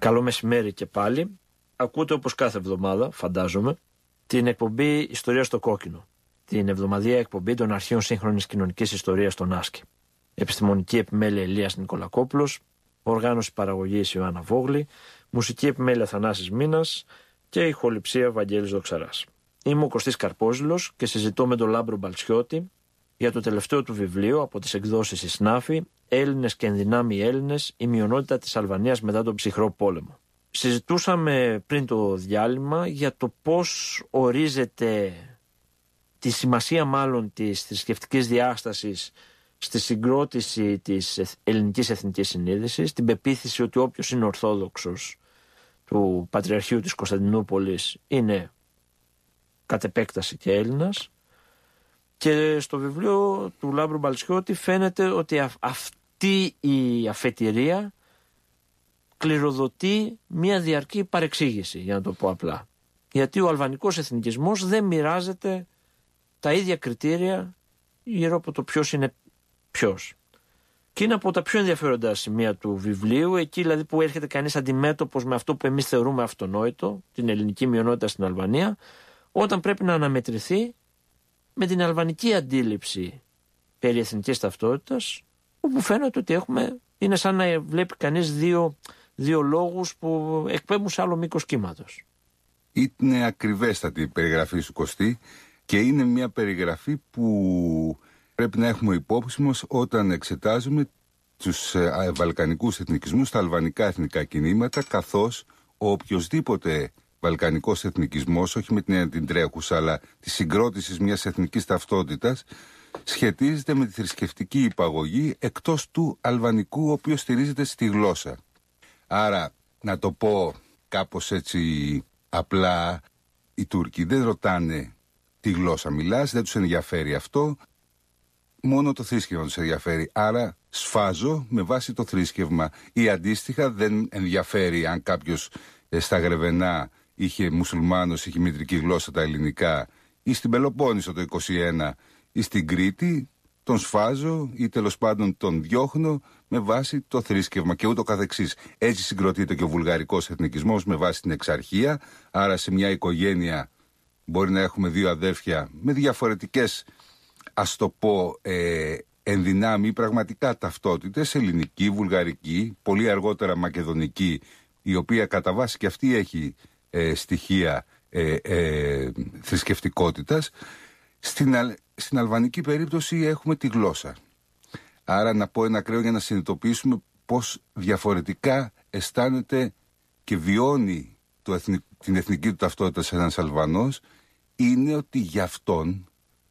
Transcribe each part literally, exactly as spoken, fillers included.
Καλό μεσημέρι και πάλι. Ακούτε όπως κάθε εβδομάδα, φαντάζομαι, την εκπομπή Ιστορία στο Κόκκινο. Την εβδομαδιαία εκπομπή των αρχείων σύγχρονης κοινωνικής ιστορίας στον Άσκη. Επιστημονική επιμέλεια Ηλίας Νικολακόπουλος, οργάνωση παραγωγής Ιωάννα Βόγλη, μουσική επιμέλεια Θανάσης Μίνας και ηχοληψία Βαγγέλης Δοξαράς. Είμαι ο Κωστής Καρπόζηλος και συζητώ με τον Λάμπρο Μπαλτσιώτη για το τελευταίο του βιβλίο από τις εκδόσεις η Σνάφη, Έλληνες και ενδυνάμοι Έλληνες, η μειονότητα της Αλβανίας μετά τον ψυχρό πόλεμο. Συζητούσαμε πριν το διάλειμμα για το πώς ορίζεται τη σημασία μάλλον της θρησκευτικής διάστασης στη συγκρότηση της ελληνικής εθνικής συνείδησης, την πεποίθηση ότι όποιος είναι ορθόδοξος του Πατριαρχείου της Κωνσταντινούπολης είναι κατ' επέκταση και Έλληνας. Και στο βιβλίο του Λάμπρου Μπαλτσιώτη φαίνεται ότι α, αυτή η αφετηρία κληροδοτεί μια διαρκή παρεξήγηση, για να το πω απλά. Γιατί ο αλβανικός εθνικισμός δεν μοιράζεται τα ίδια κριτήρια γύρω από το ποιος είναι ποιος. Και είναι από τα πιο ενδιαφέροντα σημεία του βιβλίου, εκεί δηλαδή που έρχεται κανείς αντιμέτωπος με αυτό που εμείς θεωρούμε αυτονόητο, την ελληνική μειονότητα στην Αλβανία, όταν πρέπει να αναμετρηθεί με την αλβανική αντίληψη περί εθνικής ταυτότητας, όπου φαίνεται ότι έχουμε, είναι σαν να βλέπει κανείς δύο, δύο λόγους που εκπέμπουν σε άλλο μήκος κύματος. Είναι ακριβέστατη η περιγραφή σου, Κωστή, και είναι μια περιγραφή που πρέπει να έχουμε υπόψη μας όταν εξετάζουμε τους βαλκανικούς εθνικισμούς, τα αλβανικά εθνικά κινήματα, καθώς ο οποιοσδήποτε βαλκανικός εθνικισμός, όχι με την έννοια την τρέχουσα, αλλά τη συγκρότηση μιας εθνικής ταυτότητας, σχετίζεται με τη θρησκευτική υπαγωγή εκτός του αλβανικού, ο οποίος στηρίζεται στη γλώσσα. Άρα, να το πω κάπως έτσι απλά, οι Τούρκοι δεν ρωτάνε τι γλώσσα μιλάς, δεν τους ενδιαφέρει αυτό, μόνο το θρήσκευμα τους ενδιαφέρει. Άρα σφάζω με βάση το θρήσκευμα, ή αντίστοιχα δεν ενδιαφέρει αν κάποιος ε, στα Γρεβενά είχε μουσουλμάνος, είχε μητρική γλώσσα τα ελληνικά, ή στην Πελοπόννησο το είκοσι ένα ή στην Κρήτη, τον σφάζω ή τέλος πάντων τον διώχνω με βάση το θρήσκευμα και ούτω καθεξής. Έτσι συγκροτείται και ο βουλγαρικός εθνικισμός με βάση την εξαρχία. Άρα σε μια οικογένεια μπορεί να έχουμε δύο αδέρφια με διαφορετικές, ας το πω, ε, ενδυνάμει πραγματικά ταυτότητες, ελληνική, βουλγαρική, πολύ αργότερα μακεδονική, η οποία κατά βάση και αυτή έχει ε, στοιχεία ε, ε, θρησκευτικότητας. Στην, αλ, στην αλβανική περίπτωση έχουμε τη γλώσσα. Άρα να πω ένα ακραίο για να συνειδητοποιήσουμε πώς διαφορετικά αισθάνεται και βιώνει το εθνικ, την εθνική του ταυτότητα σε ένας Αλβανός, είναι ότι για αυτόν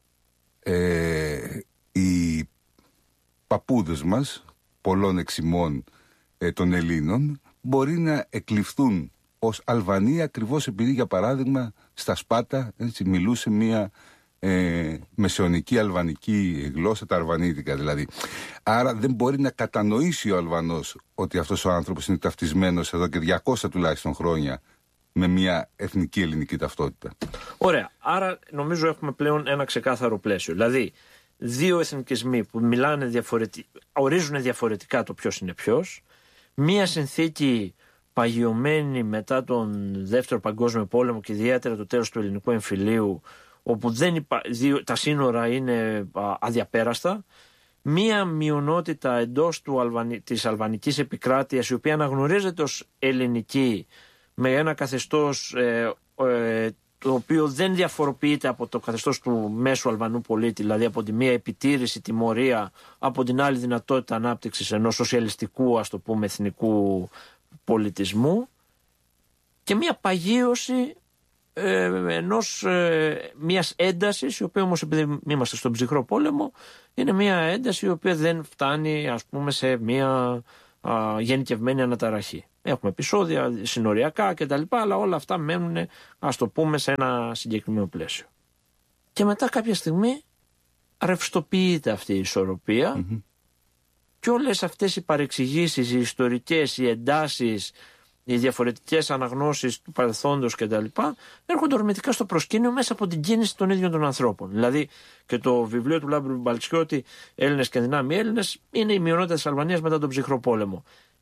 ε, οι παππούδες μας, πολλών εξημών ε, των Ελλήνων, μπορεί να εκλειφθούν ως Αλβανοί ακριβώς επειδή, για παράδειγμα, στα Σπάτα έτσι, μιλούσε μια ε, μεσαιωνική αλβανική γλώσσα, τα αρβανίτικα δηλαδή. Άρα δεν μπορεί να κατανοήσει ο Αλβανός ότι αυτός ο άνθρωπος είναι ταυτισμένος εδώ και διακόσια τουλάχιστον χρόνια με μια εθνική ελληνική ταυτότητα. Ωραία. Άρα νομίζω έχουμε πλέον ένα ξεκάθαρο πλαίσιο. Δηλαδή, δύο εθνικισμοί που μιλάνε διαφορετικά, ορίζουν διαφορετικά το ποιος είναι ποιος. Μία συνθήκη παγιωμένη μετά τον Δεύτερο Παγκόσμιο Πόλεμο και ιδιαίτερα το τέλος του ελληνικού εμφυλίου, όπου δεν υπά... τα σύνορα είναι α, αδιαπέραστα. Μία μειονότητα εντός του Αλβανι... της αλβανικής επικράτειας, η οποία αναγνωρίζεται ως ελληνική, με ένα καθεστώς ε, ε, το οποίο δεν διαφοροποιείται από το καθεστώς του μέσου Αλβανού πολίτη, δηλαδή από τη μία επιτήρηση, τιμωρία, από την άλλη δυνατότητα ανάπτυξης ενός σοσιαλιστικού, ας το πούμε, εθνικού πολιτισμού, και μία παγίωση ε, ενός, ε, μιας έντασης, η οποία όμως, επειδή είμαστε στον ψυχρό πόλεμο, είναι μία ένταση η οποία δεν φτάνει, ας πούμε, σε μία α, γενικευμένη αναταραχή. Έχουμε επεισόδια συνοριακά κτλ. Αλλά όλα αυτά μένουν, ας το πούμε, σε ένα συγκεκριμένο πλαίσιο. Και μετά κάποια στιγμή ρευστοποιείται αυτή η ισορροπία mm-hmm. και όλες αυτές οι παρεξηγήσεις, οι ιστορικές, οι εντάσεις, οι διαφορετικές αναγνώσεις του παρελθόντος κτλ. Έρχονται ορμητικά στο προσκήνιο μέσα από την κίνηση των ίδιων των ανθρώπων. Δηλαδή και το βιβλίο του Λάμπρου Μπαλτσιώτη, Έλληνες και ενδυνάμοι Έλληνες, είναι η μειονότητα της Αλβανίας μετά τον ψυχρό πόλεμο.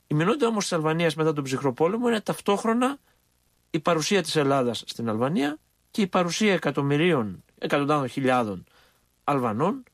Η μειονότητα όμως της Αλβανίας μετά τον ψυχρό πόλεμο είναι ταυτόχρονα η παρουσία της Ελλάδας στην Αλβανία και η παρουσία εκατομμυρίων, εκατοντάδων χιλιάδων Αλβανών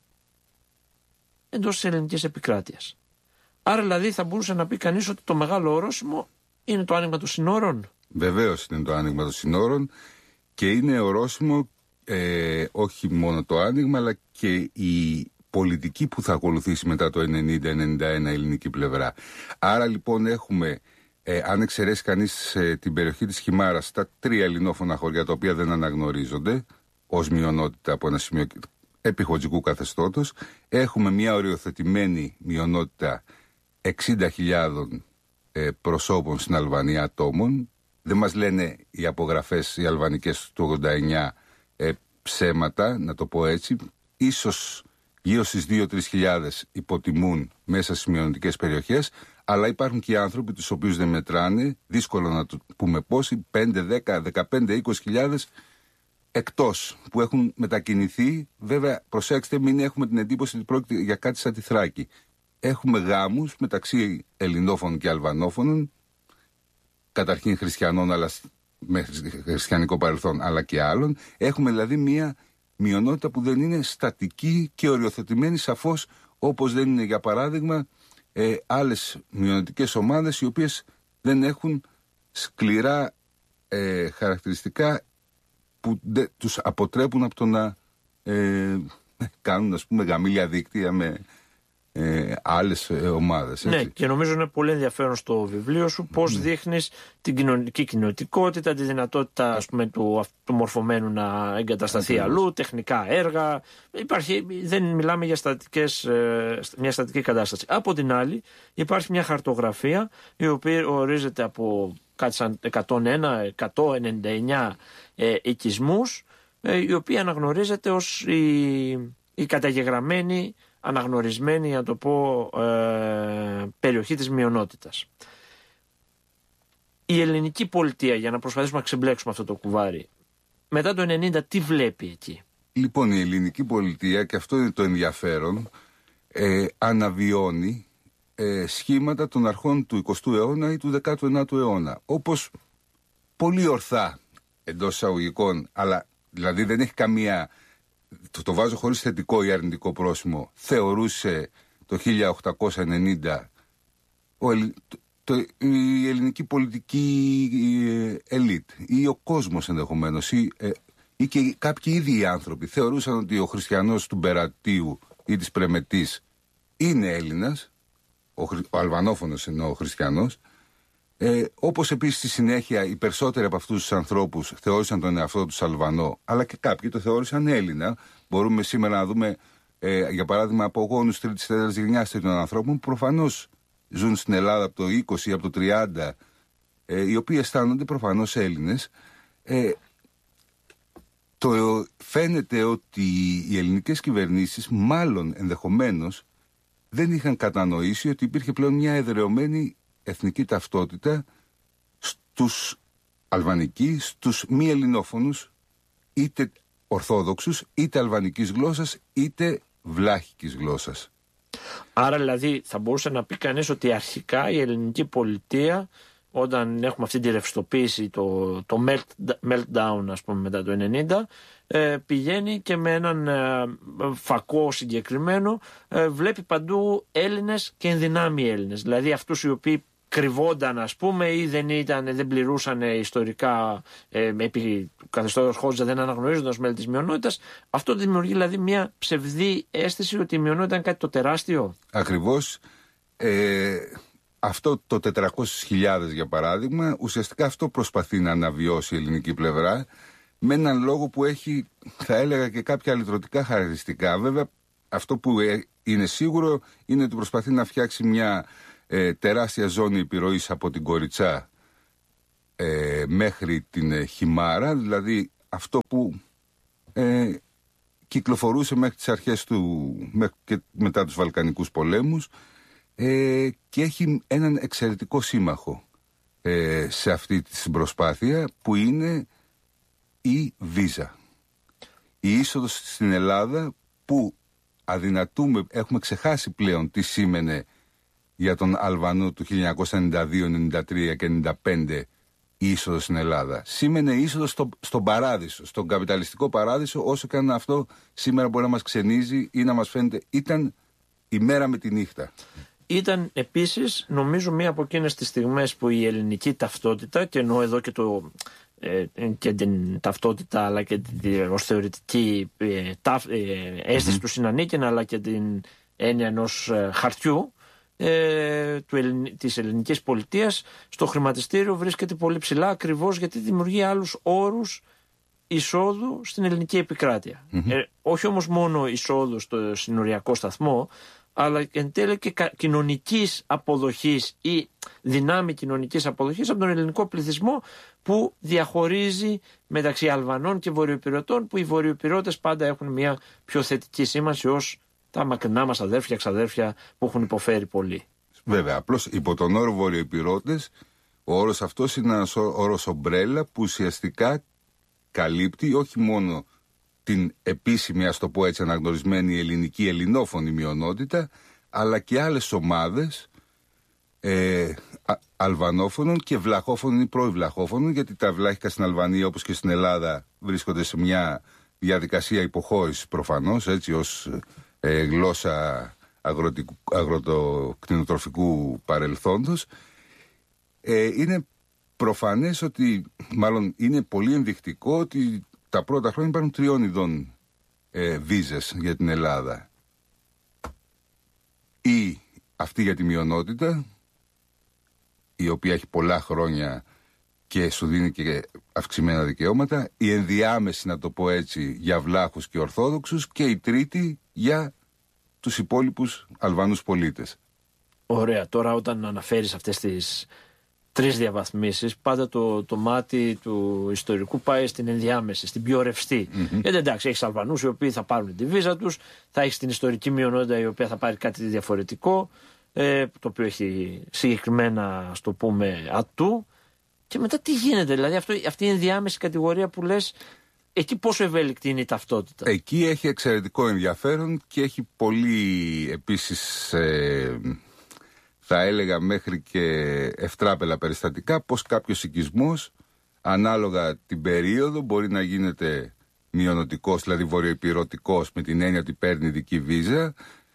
εντός της ελληνικής επικράτειας. Άρα δηλαδή θα μπορούσε να πει κανείς ότι το μεγάλο ορόσημο είναι το άνοιγμα των συνόρων. Βεβαίως είναι το άνοιγμα των συνόρων και είναι ορόσημο ε, όχι μόνο το άνοιγμα αλλά και η πολιτική που θα ακολουθήσει μετά το ενενήντα ενενήντα ένα ελληνική πλευρά. Άρα λοιπόν έχουμε, ε, αν εξαιρέσει κανείς ε, την περιοχή της Χιμάρας, τα τρία ελληνόφωνα χωριά τα οποία δεν αναγνωρίζονται ως μειονότητα από ένα σημείο επιχωτζικού καθεστώτος, έχουμε μια οριοθετημένη μειονότητα εξήντα χιλιάδες ε, προσώπων στην Αλβανία ατόμων. Δεν μας λένε οι απογραφές οι αλβανικές του ογδόντα εννιά ε, ψέματα, να το πω έτσι. Ίσως γύρω στις δύο με τρεις χιλιάδες υποτιμούν μέσα στις μειονοτικές περιοχές, αλλά υπάρχουν και οι άνθρωποι τους οποίους δεν μετράνε, δύσκολο να το πούμε πόσοι, πέντε, δέκα, δεκαπέντε, είκοσι χιλιάδες εκτός που έχουν μετακινηθεί. Βέβαια, προσέξτε, μην έχουμε την εντύπωση ότι πρόκειται για κάτι σαν τη Θράκη. Έχουμε γάμους μεταξύ ελληνόφωνων και αλβανόφωνων, καταρχήν χριστιανών, αλλά με χριστιανικό παρελθόν, αλλά και άλλων. Έχουμε δηλαδή μία μειονότητα που δεν είναι στατική και οριοθετημένη σαφώς, όπως δεν είναι για παράδειγμα ε, άλλες μειονοτικές ομάδες οι οποίες δεν έχουν σκληρά ε, χαρακτηριστικά που δε, τους αποτρέπουν από το να ε, κάνουν, ας πούμε, γαμήλια δίκτυα με ε, άλλες ε, ομάδες. Ναι, και νομίζω είναι πολύ ενδιαφέρον στο βιβλίο σου πώς mm. δείχνεις την κοινωνική κοινωτικότητα, τη δυνατότητα, ας πούμε, του, του μορφωμένου να εγκατασταθεί mm. αλλού, τεχνικά έργα. Υπάρχει, δεν μιλάμε για στατικές, ε, μια στατική κατάσταση. Από την άλλη υπάρχει μια χαρτογραφία η οποία ορίζεται από κάτι σαν εκατόν ένα, εκατόν ενενήντα εννιά ε, οικισμούς, ε, η οποία αναγνωρίζεται ως η, η καταγεγραμμένη, αναγνωρισμένη, να το πω, ε, περιοχή της μειονότητας. Η ελληνική πολιτεία, για να προσπαθήσουμε να ξεμπλέξουμε αυτό το κουβάρι, μετά το ενενήντα τι βλέπει εκεί? Λοιπόν, η ελληνική πολιτεία, και αυτό είναι το ενδιαφέρον, ε, αναβιώνει ε, σχήματα των αρχών του εικοστού αιώνα ή του δεκάτου ενάτου αιώνα. Όπως πολύ ορθά, εντός εισαγωγικών, αλλά δηλαδή δεν έχει καμία, το, το βάζω χωρίς θετικό ή αρνητικό πρόσημο, θεωρούσε το χίλια οκτακόσια ενενήντα ο, το, το, η ελληνική πολιτική ε, ελίτ ή ο κόσμος ενδεχομένως ή, ε, ή και κάποιοι ίδιοι άνθρωποι θεωρούσαν ότι ο χριστιανός του Μπερατίου ή της Πρεμετής είναι Έλληνας, ο, ο αλβανόφωνος εννοώ ο χριστιανός. Ε, όπως επίσης στη συνέχεια οι περισσότεροι από αυτούς τους ανθρώπους θεώρησαν τον εαυτό τους Αλβανό, αλλά και κάποιοι το θεώρησαν Έλληνα. Μπορούμε σήμερα να δούμε, ε, για παράδειγμα, απογόνους τρίτης τέταρτης γενιάς τέτοιων ανθρώπων που προφανώς ζουν στην Ελλάδα από το είκοσι ή από το τριάντα, ε, οι οποίοι αισθάνονται προφανώς Έλληνες. Ε, το φαίνεται ότι οι ελληνικές κυβερνήσεις, μάλλον ενδεχομένως, δεν είχαν κατανοήσει ότι υπήρχε πλέον μια εδραιωμένη εθνική ταυτότητα στους αλβανικοί, στους μη ελληνόφωνους, είτε ορθόδοξους, είτε αλβανικής γλώσσας, είτε βλάχικης γλώσσας. Άρα δηλαδή θα μπορούσε να πει κανείς ότι αρχικά η ελληνική πολιτεία, όταν έχουμε αυτή τη ρευστοποίηση, το, το melt, meltdown, ας πούμε, μετά το ενενήντα, ε, πηγαίνει και με έναν ε, φακό συγκεκριμένο, ε, βλέπει παντού Έλληνες και ενδυνάμει Έλληνες. Δηλαδή αυτούς οι οποίοι κρυβόνταν, ας πούμε, ή δεν, ήταν, δεν πληρούσαν ιστορικά ε, επί καθεστώτος Χότζα, δεν αναγνωρίζοντας μέλη της μειονότητας. Αυτό δημιουργεί δηλαδή μια ψευδή αίσθηση ότι η μειονότητα είναι κάτι το τεράστιο. Ακριβώς. Ε, αυτό το τετρακόσιες χιλιάδες, για παράδειγμα, ουσιαστικά αυτό προσπαθεί να αναβιώσει η ελληνική πλευρά, με έναν λόγο που έχει, θα έλεγα, και κάποια λυτρωτικά χαρακτηριστικά. Βέβαια, αυτό που είναι σίγουρο είναι ότι προσπαθεί να φτιάξει μια ε, τεράστια ζώνη επιρροής από την Κοριτσά ε, μέχρι την ε, Χιμάρα, δηλαδή αυτό που ε, κυκλοφορούσε μέχρι τις αρχές του, μέχρι και μετά τους Βαλκανικούς πολέμους, ε, και έχει έναν εξαιρετικό σύμμαχο ε, σε αυτή την προσπάθεια, που είναι η βίζα. Η είσοδος στην Ελλάδα, που αδυνατούμε, έχουμε ξεχάσει πλέον τι σήμαινε για τον Αλβανό του χίλια εννιακόσια ενενήντα δύο, ενενήντα τρία και ενενήντα πέντε η είσοδος στην Ελλάδα. Σήμαινε είσοδος στο, στον παράδεισο, στον καπιταλιστικό παράδεισο, όσο και αν αυτό σήμερα μπορεί να μας ξενίζει ή να μας φαίνεται. Ήταν η μέρα με τη νύχτα. Ήταν επίσης, νομίζω, μία από εκείνες τις στιγμές που η ελληνική ταυτότητα, και εννοώ εδώ και, το, ε, και την ταυτότητα αλλά και την ως θεωρητική ε, ταφ, ε, αίσθηση mm-hmm. του συνανίκαινα, αλλά και την έννοια ενός ε, χαρτιού ε, του Ελλην, της ελληνικής πολιτείας στο χρηματιστήριο βρίσκεται πολύ ψηλά, ακριβώς γιατί δημιουργεί άλλους όρους εισόδου στην ελληνική επικράτεια. Mm-hmm. Ε, όχι όμως μόνο εισόδου στο συνοριακό σταθμό, αλλά εν τέλει και κοινωνικής αποδοχής ή δυνάμει κοινωνικής αποδοχής από τον ελληνικό πληθυσμό, που διαχωρίζει μεταξύ Αλβανών και Βορειοϊπειρωτών, που οι Βορειοϊπειρωτές πάντα έχουν μια πιο θετική σήμανση ως τα μακρινά μας αδέρφια, ξαδέρφια που έχουν υποφέρει πολύ. Βέβαια, απλώς υπό τον όρο Βορειοϊπειρωτές, ο όρος αυτός είναι ένας όρος ομπρέλα που ουσιαστικά καλύπτει όχι μόνο την επίσημη, ας το πω έτσι, αναγνωρισμένη ελληνική ελληνόφωνη μειονότητα, αλλά και άλλες ομάδες ε, α, αλβανόφωνων και βλαχόφωνων ή πρώην-βλαχόφωνων, γιατί τα βλάχικα στην Αλβανία, όπως και στην Ελλάδα, βρίσκονται σε μια διαδικασία υποχώρησης προφανώς, έτσι, ως ε, γλώσσα αγροτοκτηνοτροφικού παρελθόντος. Ε, είναι προφανές ότι, μάλλον είναι πολύ ενδεικτικό ότι τα πρώτα χρόνια υπάρχουν τριών ειδών ε, βίζες για την Ελλάδα. Ή αυτή για τη μειονότητα, η οποία έχει πολλά χρόνια και σου δίνει και αυξημένα δικαιώματα, η ενδιάμεση, να το πω έτσι, για βλάχους και ορθόδοξους, και η τρίτη για τους υπόλοιπους Αλβανούς πολίτες. Ωραία. Τώρα όταν αναφέρεις αυτές τις τρεις διαβαθμίσεις, πάντα το, το μάτι του ιστορικού πάει στην ενδιάμεση, στην πιο ρευστή. Mm-hmm. Γιατί εντάξει, έχεις Αλβανούς οι οποίοι θα πάρουν τη βίζα τους, θα έχεις την ιστορική μειονότητα η οποία θα πάρει κάτι διαφορετικό, ε, το οποίο έχει συγκεκριμένα, ας το πούμε, ατού. Και μετά τι γίνεται, δηλαδή αυτό, αυτή η ενδιάμεση κατηγορία που λες, εκεί πόσο ευέλικτη είναι η ταυτότητα? Εκεί έχει εξαιρετικό ενδιαφέρον και έχει πολύ επίσης, ε, θα έλεγα μέχρι και ευτράπελα περιστατικά, πως κάποιος οικισμός ανάλογα την περίοδο μπορεί να γίνεται μειονοτικός, δηλαδή βορειοϊπειρωτικός, με την έννοια ότι παίρνει ειδική βίζα,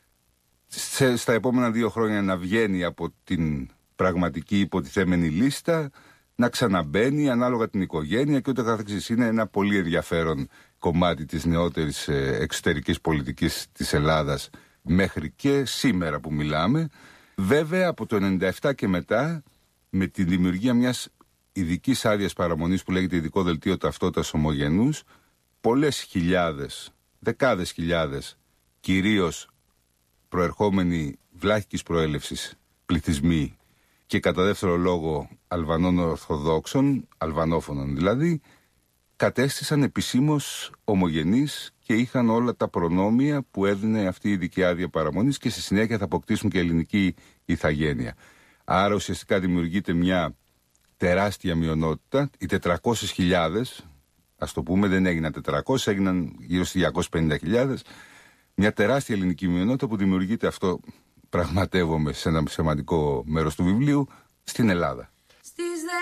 σε, στα επόμενα δύο χρόνια να βγαίνει από την πραγματική υποτιθέμενη λίστα, να ξαναμπαίνει ανάλογα την οικογένεια και ούτε καθεξής. Είναι ένα πολύ ενδιαφέρον κομμάτι της νεότερης ε, εξωτερικής πολιτικής της Ελλάδας μέχρι και σήμερα που μιλάμε. Βέβαια από το ενενήντα επτά και μετά, με τη δημιουργία μιας ειδικής άδειας παραμονής που λέγεται ειδικό δελτίο ταυτότητας ομογενούς, πολλές χιλιάδες, δεκάδες χιλιάδες, κυρίως προερχόμενοι βλάχικης προέλευσης πληθυσμοί και κατά δεύτερο λόγο Αλβανών Ορθοδόξων, Αλβανόφωνων δηλαδή, κατέστησαν επισήμως ομογενείς και είχαν όλα τα προνόμια που έδινε αυτή η ειδική άδεια παραμονής και στη συνέχεια θα αποκτήσουν και ελληνική ηθαγένεια. Άρα ουσιαστικά δημιουργείται μια τεράστια μειονότητα, οι τετρακόσιες χιλιάδες, ας το πούμε, δεν έγιναν τετρακόσιες, έγιναν γύρω στις διακόσιες πενήντα χιλιάδες, μια τεράστια ελληνική μειονότητα που δημιουργείται, αυτό πραγματεύομαι σε ένα σημαντικό μέρος του βιβλίου, στην Ελλάδα.